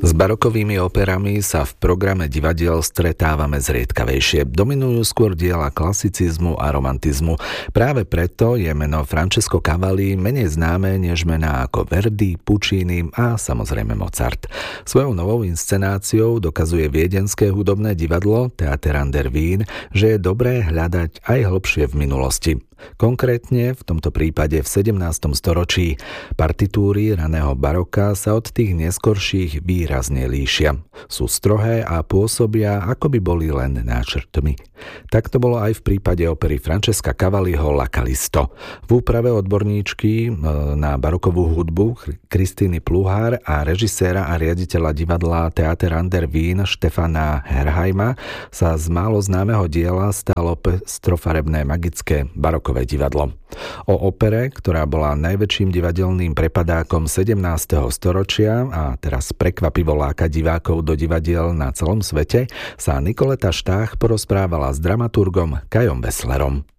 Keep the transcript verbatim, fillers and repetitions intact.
S barokovými operami sa v programe divadiel stretávame zriedkavejšie. Dominujú skôr diela klasicizmu a romantizmu. Práve preto je meno Francesco Cavalli menej známe než mená ako Verdi, Puccini a samozrejme Mozart. Svojou novou inscenáciou dokazuje viedenské hudobné divadlo Theater an der Wien, že je dobré hľadať aj hlbšie v minulosti. Konkrétne v tomto prípade v sedemnástom storočí. Partitúry raného baroka sa od tých neskorších výrazne líšia. Sú strohé a pôsobia, ako by boli len náčrtmi. Tak to bolo aj v prípade opery Francesca Cavalliho La Callisto. V úprave odborníčky na barokovú hudbu Kristýny Pluhár a režiséra a riaditeľa divadla Theater an der Wien Štefana Herheima sa z málo známeho diela stalo pestrofarebné magické barokové divadlo. O opere, ktorá bola najväčším divadelným prepadákom sedemnásteho storočia a teraz prekvapivo láka divákov do divadiel na celom svete, sa Nikoleta Štách porozprávala s dramaturgom Kajom Wesslerom.